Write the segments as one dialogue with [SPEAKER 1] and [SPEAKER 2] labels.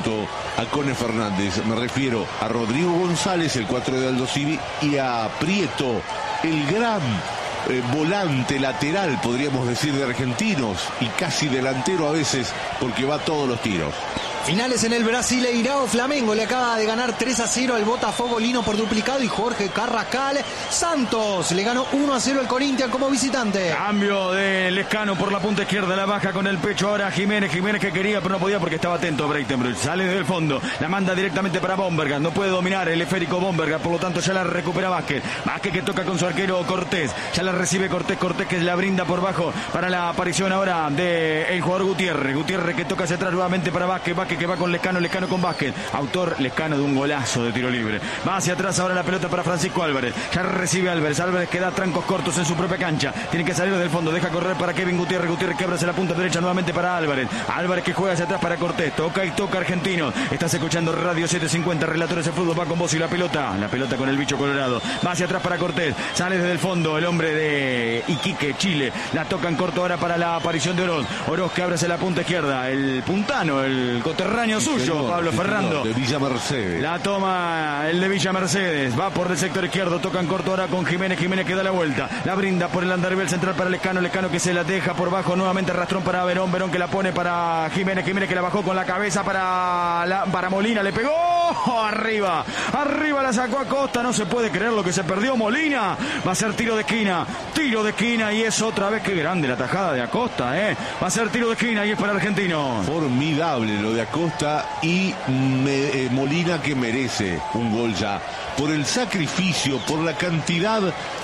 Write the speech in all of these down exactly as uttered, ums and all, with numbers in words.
[SPEAKER 1] junto a Cone Fernández. Me refiero a Rodrigo González, el cuatro de Aldosivi, y a Prieto, el gran eh, volante lateral, podríamos decir, de Argentinos, y casi delantero a veces, porque va a todos los tiros.
[SPEAKER 2] Finales en el Brasileirao. Flamengo le acaba de ganar tres a cero al Botafogo Lino por duplicado y Jorge Carrascal. Santos le ganó uno a cero al Corinthians como visitante.
[SPEAKER 3] Cambio de Lescano por la punta izquierda, la baja con el pecho ahora Jiménez. Jiménez que quería pero no podía porque estaba atento Breitenbrück. Sale desde el fondo, la manda directamente para Bomberga. No puede dominar el esférico Bomberga, por lo tanto ya la recupera Vázquez. Vázquez que toca con su arquero Cortés. Ya la recibe Cortés, Cortés que la brinda por bajo para la aparición ahora del jugador Gutiérrez. Gutiérrez que toca hacia atrás nuevamente para Vázquez. Vázquez que va con Lescano, Lescano con Vázquez, autor Lescano de un golazo de tiro libre. Va hacia atrás ahora la pelota para Francisco Álvarez. Ya recibe Álvarez, Álvarez que da trancos cortos en su propia cancha. Tiene que salir desde el fondo, deja correr para Kevin Gutiérrez. Gutiérrez que abre hacia la punta derecha nuevamente para Álvarez. Álvarez que juega hacia atrás para Cortés. Toca y toca Argentino. Estás escuchando Radio setecientos cincuenta, Relatores de Fútbol. Va con vos y la pelota. La pelota con el bicho colorado. Va hacia atrás para Cortés. Sale desde el fondo el hombre de Iquique, Chile. La toca en corto ahora para la aparición de Oroz. Oroz que abre hacia la punta izquierda. El puntano, el coterráneo suyo, señor, Pablo Ferrando.
[SPEAKER 1] De Villa Mercedes.
[SPEAKER 3] La toma el de Villa Mercedes. Va por el sector izquierdo. Toca en corto ahora con Jiménez. Jiménez que da la vuelta. La brinda por el andarivel central para Lescano. Lescano que se la deja por bajo. Nuevamente Rastrón para Verón. Verón que la pone para Jiménez. Jiménez que la bajó con la cabeza para, la, para Molina. Le pegó. Arriba. Arriba la sacó a Costa. No se puede creer lo que se perdió Molina. Va a ser tiro de esquina. Tiro de esquina y es otra vez. Qué grande la tajada de Acosta, ¿eh? Va a ser tiro de esquina y es para Argentino.
[SPEAKER 1] Formidable lo de Acosta y me, eh, Molina que merece un gol ya. Por el sacrificio, por la cantidad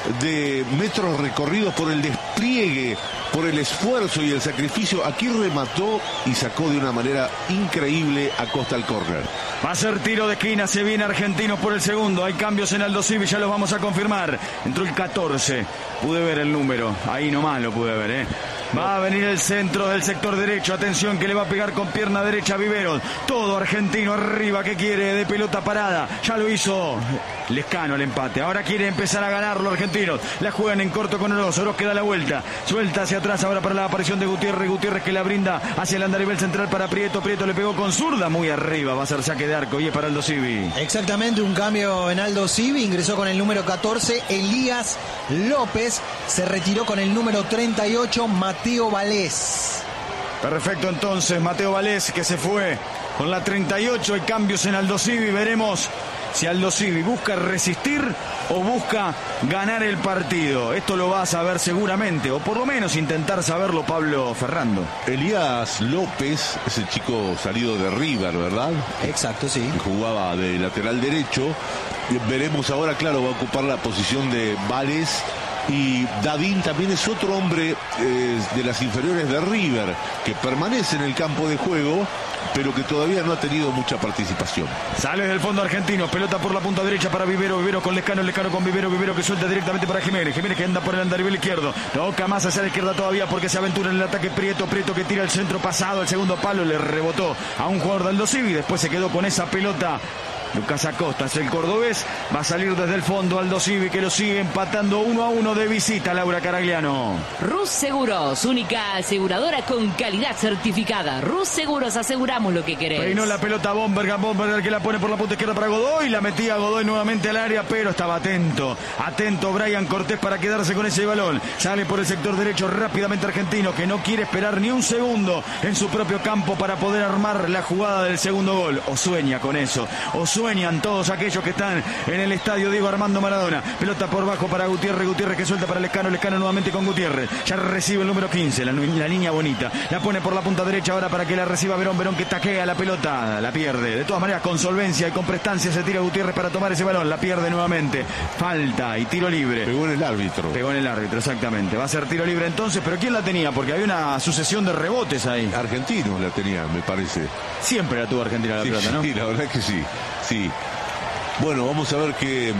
[SPEAKER 1] de metros recorridos, por el despliegue, por el esfuerzo y el sacrificio. Aquí remató y sacó de una manera increíble Acosta al córner.
[SPEAKER 3] Va a ser tiro de esquina, se viene Argentinos por el segundo. Hay cambios en Aldosivi, ya los vamos a confirmar. Entró el catorce, pude ver el número, ahí nomás lo pude ver, ¿eh? Va a venir el centro del sector derecho. Atención que le va a pegar con pierna derecha a Viveros. Todo Argentino arriba que quiere de pelota parada. Ya lo hizo Lescano el empate. Ahora quiere empezar a ganar los argentinos. La juegan en corto con Oroz. Oroz que da la vuelta. Suelta hacia atrás ahora para la aparición de Gutiérrez. Gutiérrez que la brinda hacia el andarivel central para Prieto. Prieto le pegó con zurda muy arriba. Va a ser saque de arco y es para Aldosivi.
[SPEAKER 2] Exactamente, un cambio en Aldosivi. Ingresó con el número catorce Elías López. Se retiró con el número treinta y ocho Mateo Valés.
[SPEAKER 3] Perfecto, entonces Mateo Valés que se fue con la treinta y ocho. Hay cambios en Aldosivi. Veremos si Aldosivi busca resistir o busca ganar el partido. Esto lo va a saber seguramente, o por lo menos intentar saberlo Pablo Ferrando.
[SPEAKER 1] Elías López, ese chico salido de River, ¿verdad?
[SPEAKER 2] Exacto, sí.
[SPEAKER 1] Jugaba de lateral derecho. Veremos ahora, claro, va a ocupar la posición de Valés. Y Dadín también es otro hombre eh, de las inferiores de River, que permanece en el campo de juego, pero que todavía no ha tenido mucha participación.
[SPEAKER 3] Sale del fondo argentino, pelota por la punta derecha para Vivero, Vivero con Lescano, Lescano con Vivero, Vivero que suelta directamente para Jiménez, Jiménez que anda por el andarivel izquierdo, toca más hacia la izquierda todavía porque se aventura en el ataque Prieto, Prieto que tira el centro pasado, el segundo palo le rebotó a un jugador de Aldosivi, después se quedó con esa pelota. Lucas Acosta es el cordobés, va a salir desde el fondo Aldosivi que lo sigue empatando uno a uno de visita. Laura Caragliano.
[SPEAKER 4] Rus Seguros, única aseguradora con calidad certificada. Rus Seguros, aseguramos lo que querés.
[SPEAKER 3] Peinó la pelota Bomberga, Bomberga que la pone por la punta izquierda para Godoy, la metía Godoy nuevamente al área, pero estaba atento, atento Brian Cortés para quedarse con ese balón. Sale por el sector derecho rápidamente Argentino que no quiere esperar ni un segundo en su propio campo para poder armar la jugada del segundo gol. O sueña con eso, o sueña Sueñan todos aquellos que están en el estadio Diego Armando Maradona. Pelota por bajo para Gutiérrez, Gutiérrez que suelta para Lescano, Lescano nuevamente con Gutiérrez. Ya recibe el número quince, la, la niña bonita. La pone por la punta derecha ahora para que la reciba Verón, Verón que taquea la pelota, la pierde. De todas maneras con solvencia y con prestancia se tira Gutiérrez para tomar ese balón, la pierde nuevamente. Falta y tiro libre.
[SPEAKER 1] Pegó en el árbitro.
[SPEAKER 3] Pegó en el árbitro, exactamente. Va a ser tiro libre entonces, pero ¿quién la tenía? Porque había una sucesión de rebotes ahí.
[SPEAKER 1] Argentino la tenía, me parece.
[SPEAKER 3] Siempre la tuvo Argentina la
[SPEAKER 1] sí,
[SPEAKER 3] pelota, ¿no?
[SPEAKER 1] Sí, la verdad es que sí. Sí. Bueno, vamos a ver qué,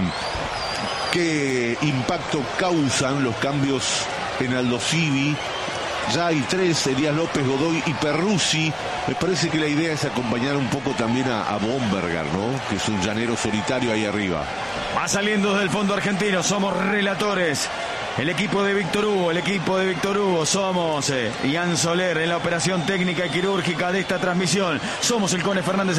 [SPEAKER 1] qué impacto causan los cambios en Aldosivi. Ya hay tres, Elías López, Godoy y Perruzzi. Me parece que la idea es acompañar un poco también a, a Bomberger, ¿no? Que es un llanero solitario ahí arriba.
[SPEAKER 3] Va saliendo desde el fondo argentino, somos relatores. El equipo de Víctor Hugo, el equipo de Víctor Hugo, somos eh, Ian Soler en la operación técnica y quirúrgica de esta transmisión. Somos el Cone Fernández.